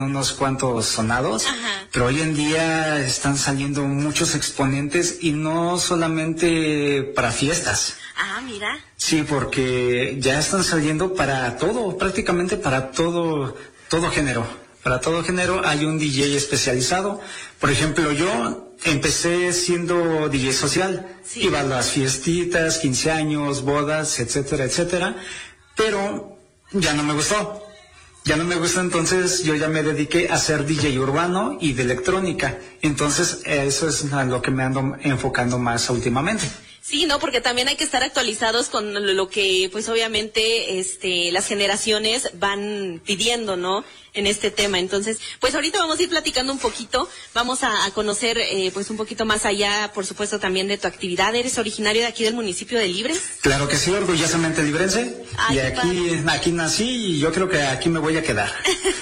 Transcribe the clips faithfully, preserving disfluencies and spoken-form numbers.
unos cuantos sonados, Ajá. pero hoy en día están saliendo muchos exponentes y no solamente para fiestas. Ah, mira. Sí, porque ya están saliendo para todo, prácticamente para todo, todo género. Para todo género hay un D J especializado. Por ejemplo, yo empecé siendo D J social. Sí. Iba a las fiestitas, quince años, bodas, etcétera, etcétera. Pero ya no me gustó. Ya no me gusta, entonces yo ya me dediqué a ser D J urbano y de electrónica. Entonces eso es a lo que me ando enfocando más últimamente. Sí, no, porque también hay que estar actualizados con lo que, pues obviamente, este, las generaciones van pidiendo, ¿no? En este tema. Entonces, pues ahorita vamos a ir platicando un poquito, vamos a, a conocer, eh, pues un poquito más allá, por supuesto, también de tu actividad. ¿Eres originario de aquí del municipio de Libres? Claro que sí, orgullosamente librense. Ay, y qué aquí, padre. aquí nací y yo creo que aquí me voy a quedar.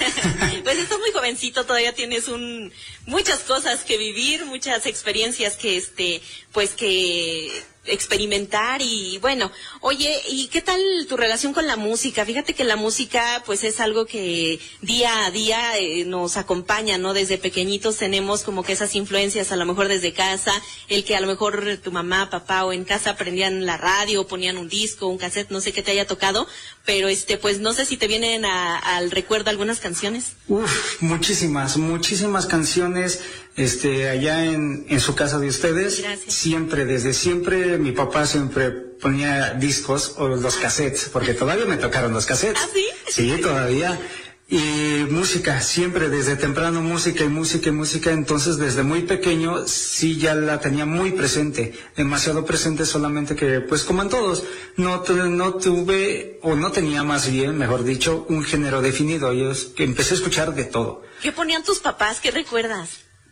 Pues estás muy jovencito, todavía tienes un muchas cosas que vivir, muchas experiencias que este, pues que experimentar. Y bueno, oye, ¿y qué tal tu relación con la música? Fíjate que la música pues es algo que día a día eh, nos acompaña, ¿no? Desde pequeñitos tenemos como que esas influencias, a lo mejor desde casa, el que a lo mejor tu mamá, papá o en casa prendían la radio, ponían un disco, un cassette, no sé qué te haya tocado, pero este pues no sé si te vienen a, al recuerdo algunas canciones. Uf, muchísimas, muchísimas canciones, este, allá en, en su casa de ustedes. Gracias. Siempre, desde siempre, mi papá siempre ponía discos o los cassettes, porque todavía me tocaron los cassettes. ¿Ah, sí? Sí, todavía. Y música, siempre, desde temprano, música y música y música. Entonces, desde muy pequeño, sí ya la tenía muy presente, demasiado presente, solamente que, pues como en todos, no, tu- no tuve, o no tenía más bien, mejor dicho, un género definido. Yo es- que empecé a escuchar de todo. ¿Qué ponían tus papás? ¿Qué recuerdas?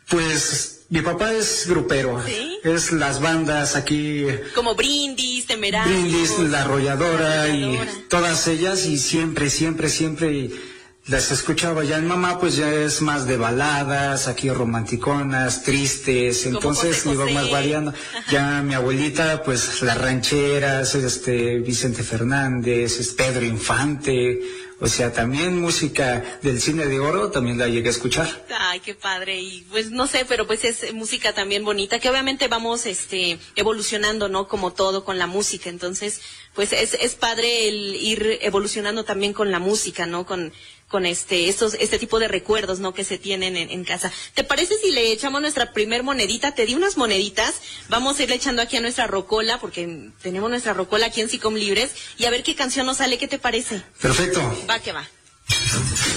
Pues, mi papá es grupero. ¿Sí? Es las bandas aquí, Como Brindis, Temerarios. Brindis, La Arrolladora, La y Arrolladora. todas ellas, y siempre, siempre, siempre, y las escuchaba. Ya en mamá pues ya es más de baladas, aquí romanticonas, tristes, Como entonces José iba José. más variando. Ajá. Ya mi abuelita pues las rancheras, este Vicente Fernández, es Pedro Infante, o sea, también música del cine de oro también la llegué a escuchar. Ay, qué padre. Y pues no sé, pero pues es música también bonita, que obviamente vamos este evolucionando, ¿no? Como todo con la música. Entonces, pues es es padre el ir evolucionando también con la música, ¿no? Con con este estos este tipo de recuerdos, ¿no? Que se tienen en, en casa. ¿Te parece si le echamos nuestra primer monedita? Te di unas moneditas. Vamos a irle echando aquí a nuestra rocola, porque tenemos nuestra rocola aquí en Sicom Libres, y a ver qué canción nos sale. ¿Qué te parece? Perfecto. Va que va.